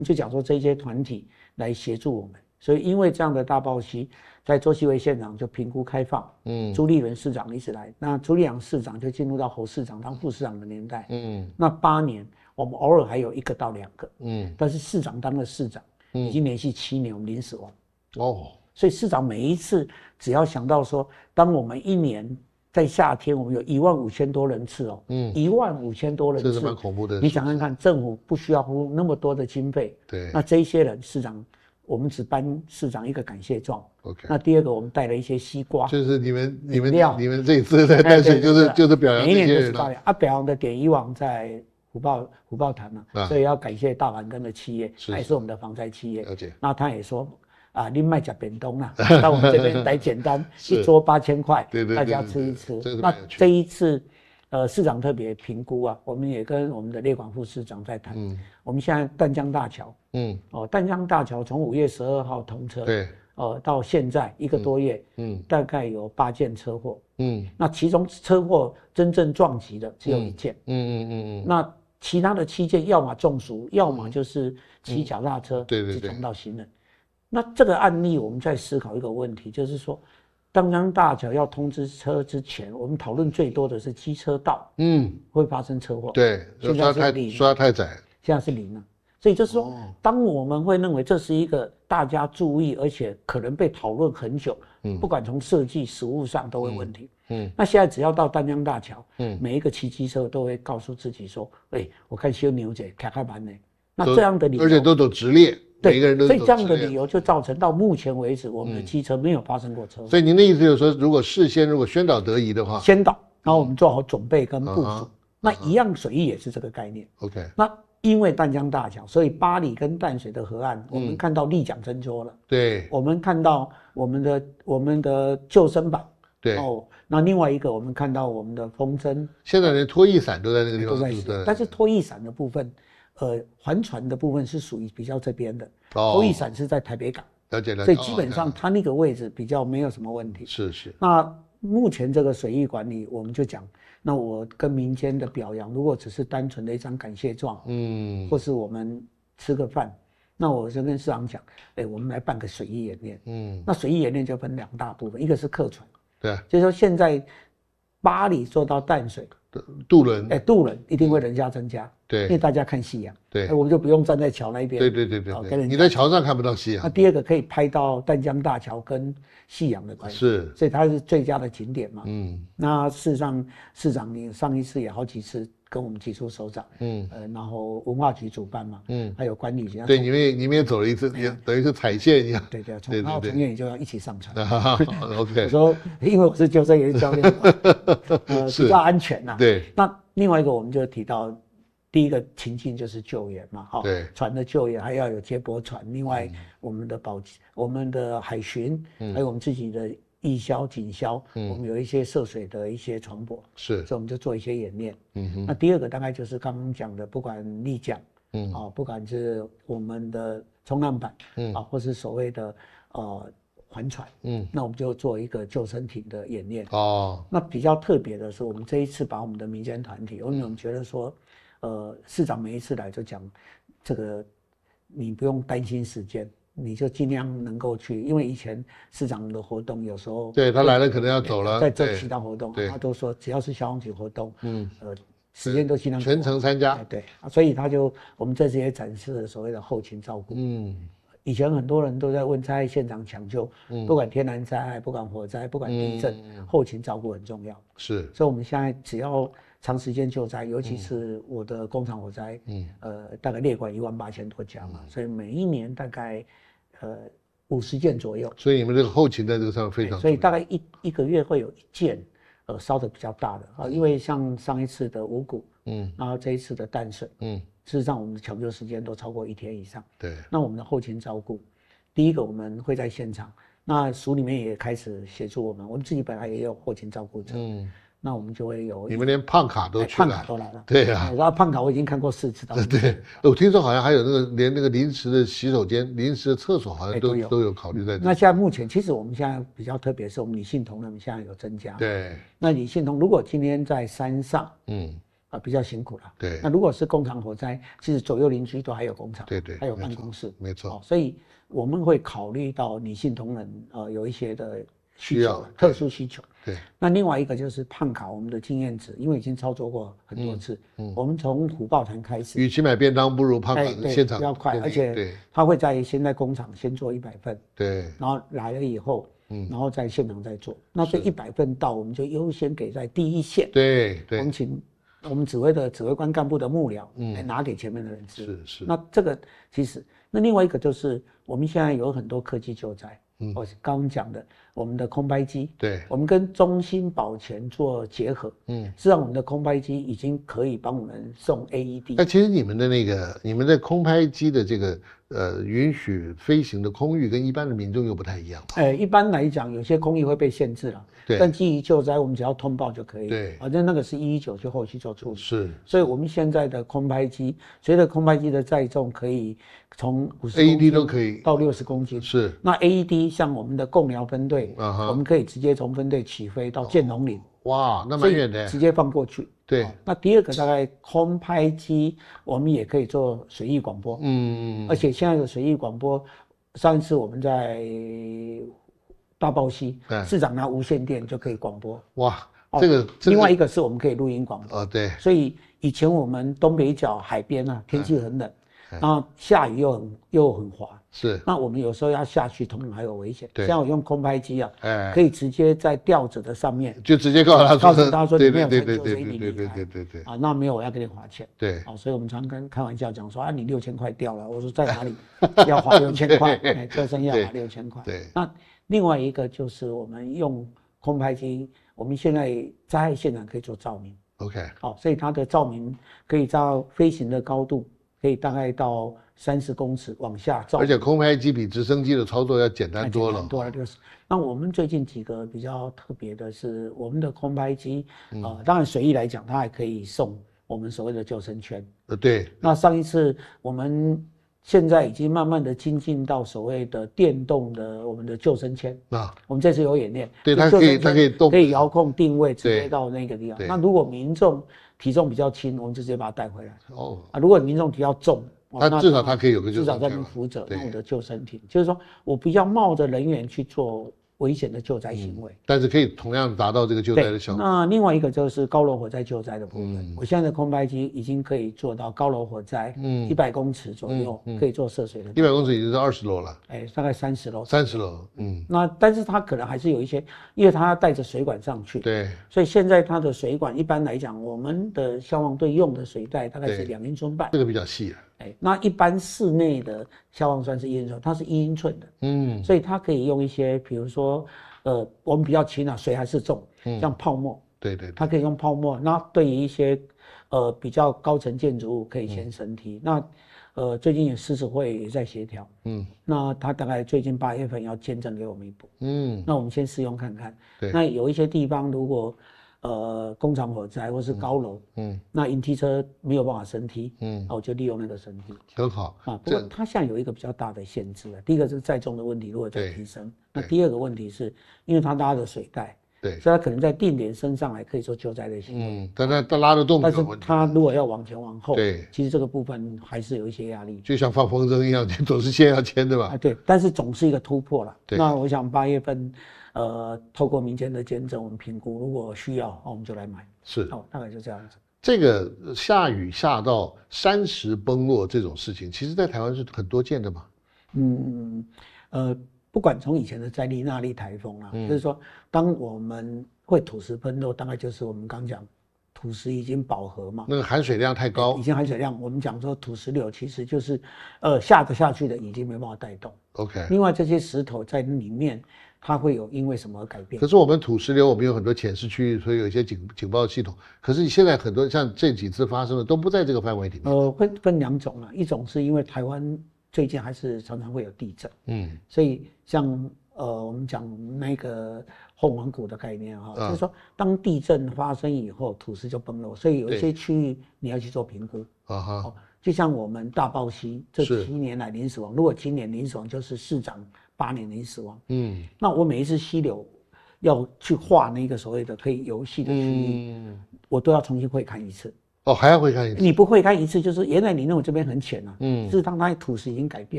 就讲说这些团体来协助我们，所以因为这样的大报溪，在周锡维县长就评估开放，朱立伦市长一直来，那朱立伦市长就进入到侯市长当副市长的年代，那8年我们偶尔还有1个到2个，但是市长当了市长，已经连续7年我们零死亡，所以市长每一次只要想到说，当我们1年在夏天我们有15000多人次15000多人次， 这是蛮恐怖的。 你想看看，政府不需要付那么多的经费， 对， 那这一些人市长，我们只颁市长一个感谢状。 OK， 那第2个我们带了一些西瓜， 就是你们这一次在淡水就是表扬这些人啊，表扬的点以往在虎豹潭嘛，所以要感谢大板根的企业，还是我们的防灾企业。 了解。 那他也说。你卖吃便当啦，到我们这边来简单，1桌8000块，大家吃一吃。那这一次，市长特别评估啊，我们也跟我们的列管副市长在谈。我们现在淡江大桥，淡江大桥从5月12号通车， 对， 到现在1个多月，大概有8件车祸，那其中车祸真正撞击的只有1件，那其他的7件要么中暑，要么就是骑脚踏车去撞到行人。那这个案例，我们在思考一个问题，就是说，淡江大桥要通车之前，我们讨论最多的是机车道，会发生车祸。 对， 现在是零， 刷太窄， 现在是0了。所以就是说，当我们会认为这是一个大家注意，而且可能被讨论很久，不管从设计、实务上都会问题。那现在只要到淡江大桥，每一个骑机车都会告诉自己说，我看修牛姐开开板呢。那这样的理由， 而且都走直列。 对， 每个人都所以这样的理由就造成到目前为止，我们的机车没有发生过车祸。 所以您的意思就是说，如果事先宣导得宜的话， 先导，然后我们做好准备跟部署。那一样水域也是这个概念。 OK。 那因为淡江大桥，所以八里跟淡水的河岸，我们看到立桨增多了。 对。 我们看到我们的救生板。 对。 那另外一个我们看到我们的风筝。 现在连拖翼伞都在那个地方。 都在使用，但是拖翼伞的部分。帆船的部分是属于比较这边的，拖翼伞是在台北港， 了解了解， 所以基本上它那个位置比较没有什么问题。 是。 那目前这个水域管理，我们就讲，那我跟民间的表扬，如果只是单纯的一张感谢状，或是我们吃个饭，那我就跟市长讲，我们来办个水域演练。那水域演练就分2大部分，一个是客船， 对， 就是说现在8里做到淡水。 渡轮， 渡轮一定会人家增加， 对， 因为大家看夕阳， 对， 我们就不用站在桥那边， 对，你在桥上看不到夕阳。 那第2个可以拍到淡江大桥跟夕阳的关系， 是， 所以它是最佳的景点嘛。那事实上，市长你上一次也好几次跟我们提出首长，然后文化局主办嘛，还有管理局， 对，你们也走了一次，也等于是踩线一样， 对，然后从业也就要一起上船。 OK， 我说因为我是救生员教练，比较安全呐。 对， 那另外一个我们就提到，第一个情境就是救援嘛， 对， 船的救援还要有接驳船，另外我们的海巡，还有我们自己的义消、警消，我们有一些涉水的一些船舶， 是， 所以我们就做一些演练。那第2个大概就是刚刚讲的，不管立桨，不管是我们的冲浪板，或是所谓的帆船，那我们就做一个救生艇的演练。那比较特别的是，我们这一次把我们的民间团体，因为我们觉得说，市长每一次来就讲，这个你不用担心时间。你就尽量能够去，因为以前市长的活动有时候对他来了可能要走了， 在做其他活动，他都说只要是消防局活动，时间都尽量全程参加， 对，所以我们这次也展示了所谓的后勤照顾。以前很多人都在问灾害现场抢救，不管天然灾害，不管火灾，不管地震，后勤照顾很重要。 是， 所以我们现在只要长时间救灾，尤其是我的工厂火灾，大概列管18000多家嘛，所以每一年大概50件左右。 所以你们这个后勤在这个上面非常重要， 所以大概一个月会有1件烧得比较大的因为像上一次的五股，然后这一次的淡水，事实上我们的抢救时间都超过1天以上。 对， 那我们的后勤照顾，第一个我们会在现场，那署里面也开始协助我们自己本来也有后勤照顾者，那我们就会有， 你们连胖卡都去了， 胖卡都来了， 对啊， 然后胖卡我已经看过4次到。 对，我听说好像还有连那个临时的洗手间、临时的厕所，好像都有考虑在这。 那现在目前其实我们现在比较特别是我们女性同仁现在有增加， 对， 那女性同如果今天在山上， 比较辛苦了。 对。 那如果是工厂火灾，其实左右邻居都还有工厂， 对， 还有办公室， 没错。 所以我们会考虑到女性同仁有一些的需要特殊需求。 对。 那另外一个就是胖卡，我们的经验值，因为已经操作过很多次，我们从虎豹潭开始， 与其买便当不如胖卡的现场比较快，而且他会先在工厂先做100份， 对， 然后来了以后。然后在现场再做，那这100份到，我们就优先给在第一线。 对， 我们请我们指挥官干部的幕僚来拿给前面的人吃。 是。 那这个其实，那另外一个就是我们现在有很多科技救灾，我刚刚讲的我们的空拍机， 对， 我们跟中心保全做结合，实际上我们的空拍机已经可以帮我们送 AED。 那其实你们的空拍机的这个允许飞行的空域跟一般的民众又不太一样。 一般来讲，有些空域会被限制了。 对。 但基于救灾，我们只要通报就可以。 对。 反正那个是119去后续做处理。 是。 所以我们现在的空拍机，随着空拍机的载重可以从50公斤 AED 都可以到60公斤。 是。 那 AED 像我们的共疗分队，我们可以直接从分队起飞到建农岭。 哇，那蛮远的。 直接放过去。 对。 那第二个大概空拍机，我们也可以做水域广播。而且现在的水域广播，上一次我们在大豹溪，市长拿无线电就可以广播。 哇，这个另外一个是我们可以录音广播。 对。 所以以前我们东北角海边啊，天气很冷，然后下雨又很滑。 是。 那我们有时候要下去，同样还有危险。 对。 像我用空拍机啊，可以直接在吊着的上面， 就直接告诉他说， 你没有成就， 对。 那没有我要给你罚钱。 对。 所以我们常开玩笑讲说你6000块掉了，我说在哪里要花6000块，救生要花6000块。 对。 那另外一个就是我们用空拍机，我们现在灾害现场可以做照明。 OK。 所以它的照明可以照飞行的高度。可以大概到30公尺往下照， 而且空拍机比直升机的操作要简单多了。 简单多了就是。那我们最近几个比较特别的是，我们的空拍机，当然水域来讲，它还可以送我们所谓的救生圈。 对。 那上一次我们现在已经慢慢的精进到所谓的电动的我们的救生圈。我们这次有演练， 对，它可以动， 可以遥控定位，直接到那个地方。那如果民众体重比较轻，我们就直接把它带回来。如果民众体较重， 他至少他可以有个至少在那边扶着，那我的救生艇，就是说我不要冒着人员去做危险的救灾行为， 但是可以同样达到这个救灾的效果。 那另外一个就是高楼火灾救灾的部分，我现在的空拍机已经可以做到高楼火灾，100公尺左右可以做涉水的。 100公尺已经是20楼了， 大概30楼。 30楼， 那但是它可能还是有一些，因为它要带着水管上去， 对， 所以现在它的水管一般来讲，我们的消防队用的水带大概是2英寸半， 这个比较细了。 那一般室内的消防栓是1英寸，它是1英寸的，所以它可以用一些，比如说，我们比较轻啊，水还是重，像泡沫， 对， 它可以用泡沫。那对于一些比较高层建筑物可以先升梯。那最近有狮子会也在协调，那他大概最近8月份要签证给我们一部，那我们先试用看看。那有一些地方如果工厂火灾或是高楼，那引梯车没有办法升梯，那我就利用那个升梯， 很好啊。不过它现在有一个比较大的限制，第一个是载重的问题，如果再提升，那第二个问题是因为它拉着水带， 对， 所以它可能在定点升上来可以做救灾的行为， 但它拉得动， 但是它如果要往前往后， 对， 其实这个部分还是有一些压力， 就像放风筝一样，总是先要签的吧？ 对，但是总是一个突破了。那我想8月份。透过民间的监证，我们评估，如果需要，我们就来买。 是， 大概就这样子。 这个下雨下到山石崩落这种事情，其实在台湾是很多见的嘛。 不管从以前的在利那利台风啊，就是说，当我们会土石崩落，大概就是我们刚讲，土石已经饱和嘛， 那个含水量太高， 已经含水量，我们讲说土石流其实就是下得下去的已经没办法带动。 OK。 另外这些石头在里面。它会有因为什么而改变？ 可是我们土石流，我们有很多浅市区域，所以有一些警报系统。可是现在很多像这几次发生的都不在这个范围里面。 会分2种啊，一种是因为台湾最近还是常常会有地震，所以像我们讲那个凤凰谷的概念哈，就是说当地震发生以后，土石就崩落，所以有一些区域你要去做评估。就像我们大豹溪这7年来零死亡，如果今年零死亡就是市长8年零死亡，那我每一次溪流要去画那个所谓的可以游戏的区域，我都要重新会看一次。 哦，还要会看一次。 你不会看一次，就是原来你认为这边很浅啊，事实上它土石已经改变。